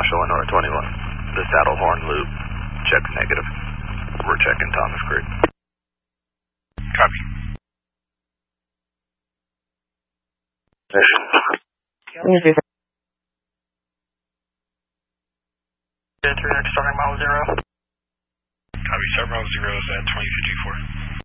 showing North 21. The Saddlehorn Loop. Check's negative. We're checking Thomas Creek. Copy. Starting mile 0. Copy, start mile 0 is at 2054.